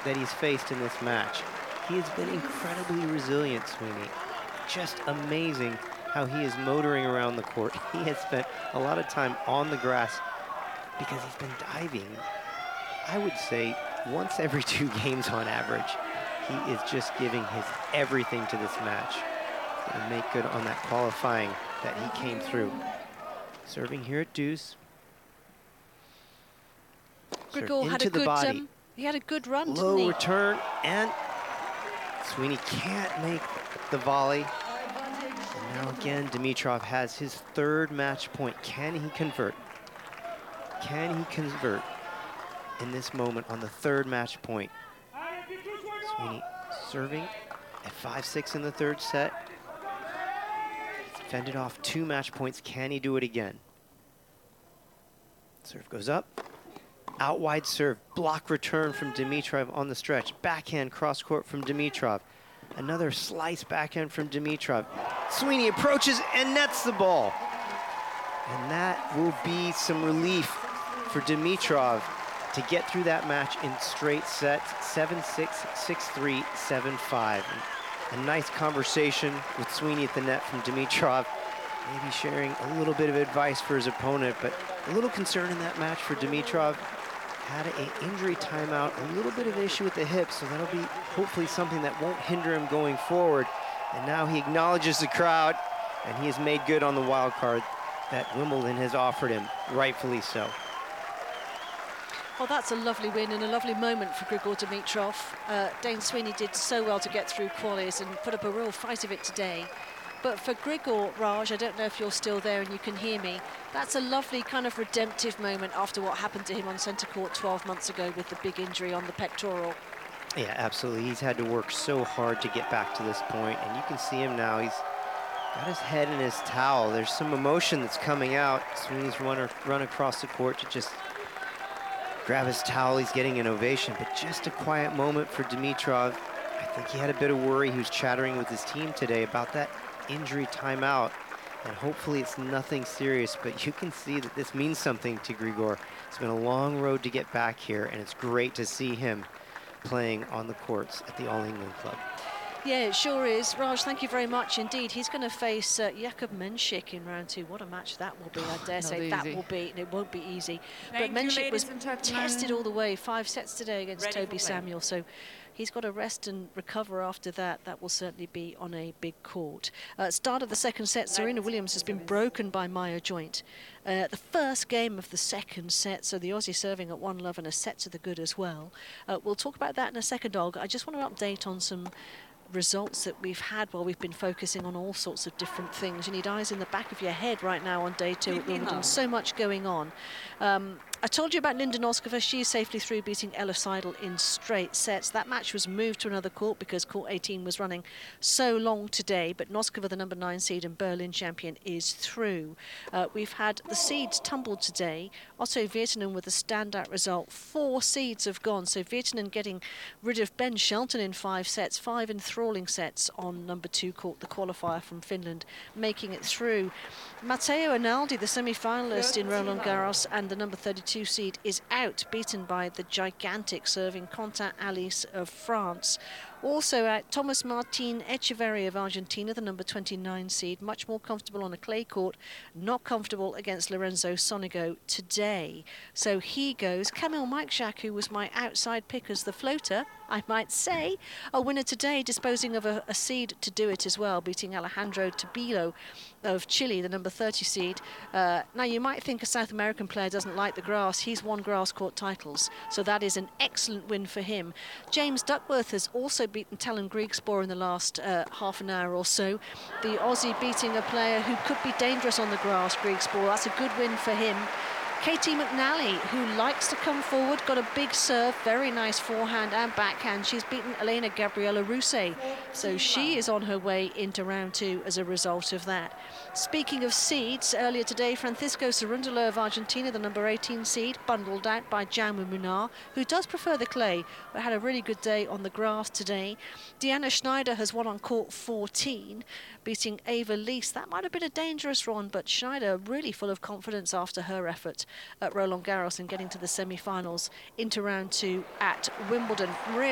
that he's faced in this match. He has been incredibly resilient, Sweeney. Just amazing how he is motoring around the court. He has spent a lot of time on the grass because he's been diving, I would say, once every 2 games on average. He is just giving his everything to this match. He's gonna make good on that qualifying that he came through. Serving here at deuce. Grigor had a good, he had a good run, didn't he? Low return, and Sweeney can't make the volley. And now again, Dimitrov has his 3rd match point. Can he convert? Can he convert in this moment on the 3rd match point? Sweeney serving at 5-6 in the 3rd set. Fended off 2 match points. Can he do it again? Serve goes up. Out wide serve. Block return from Dimitrov on the stretch. Backhand cross court from Dimitrov. Another slice backhand from Dimitrov. Sweeney approaches and nets the ball. And that will be some relief for Dimitrov to get through that match in straight sets, 7-6, 6-3, 7-5. A nice conversation with Sweeney at the net from Dimitrov, maybe sharing a little bit of advice for his opponent, but a little concern in that match for Dimitrov. Had an injury timeout, a little bit of issue with the hip, so that'll be hopefully something that won't hinder him going forward. And now he acknowledges the crowd, and he has made good on the wild card that Wimbledon has offered him, rightfully so. Well, that's a lovely win and a lovely moment for Grigor Dimitrov. Dane Sweeney did so well to get through qualies and put up a real fight of it today. But for Grigor, Raj, I don't know if you're still there and you can hear me, that's a lovely kind of redemptive moment after what happened to him on centre court 12 months ago with the big injury on the pectoral. Yeah, absolutely. He's had to work so hard to get back to this point, and you can see him now. He's got his head in his towel. There's some emotion that's coming out. Sweeney's run across the court to just grab his towel. He's getting an ovation, but just a quiet moment for Dimitrov. I think he had a bit of worry. He was chattering with his team today about that injury timeout, and hopefully it's nothing serious, but you can see that this means something to Grigor. It's been a long road to get back here, and it's great to see him playing on the courts at the All England Club. Yeah, it sure is. Raj, thank you very much indeed. He's going to face Jakub Menšik in round 2. What a match that will be, I dare say. That will be, and it won't be easy. But Menšik was tested all the way, 5 sets today against Toby Samuel, so he's got to rest and recover after that. That will certainly be on a big court. Start of the 2nd set, Serena Williams has been broken by Maya Joint. The first game of the 2nd set, so the Aussie serving at 1-love and a set to the good as well. We'll talk about that in a second, Olga. I just want to update on some results that we've had while we've been focusing on all sorts of different things. You need eyes in the back of your head right now on day 2 at Wimbledon. So much going on. I told you about Linda Noskova. She's safely through, beating Ella Seidel in straight sets. That match was moved to another court because court 18 was running so long today, but Noskova, the number 9 seed and Berlin champion, is through. We've had the seeds tumbled today. Otto Virtanen with a standout result. 4 seeds have gone, so Virtanen getting rid of Ben Shelton in 5 sets, 5 enthralling sets on number 2 court, the qualifier from Finland, making it through. Matteo Analdi, the semi-finalist in Roland Garros and the number 32 seed, is out, beaten by the gigantic serving Quentin Alice of France. Also out, Thomas Martin Echeverry of Argentina, the number 29 seed, much more comfortable on a clay court, not comfortable against Lorenzo Sonigo today. So he goes. Kamil Majchak, who was my outside pick as the floater, I might say, a winner today, disposing of a seed to do it as well, beating Alejandro Tabilo of Chile, the number 30 seed. Now, you might think a South American player doesn't like the grass. He's won grass court titles, so that is an excellent win for him. James Duckworth has also beaten Talon Griegspoor in the last half an hour or so. The Aussie beating a player who could be dangerous on the grass, Griegspoor. That's a good win for him. Katie McNally, who likes to come forward, got a big serve, very nice forehand and backhand. She's beaten Elena Gabriela Rousset, so she is on her way into round 2 as a result of that. Speaking of seeds, earlier today, Francisco Cerundolo of Argentina, the number 18 seed, bundled out by Jaume Munar, who does prefer the clay, but had a really good day on the grass today. Deanna Schneider has won on court 14, beating Ava Lees. That might have been a dangerous run, but Schneider really full of confidence after her effort at Roland Garros and getting to the semi-finals into round 2 at Wimbledon.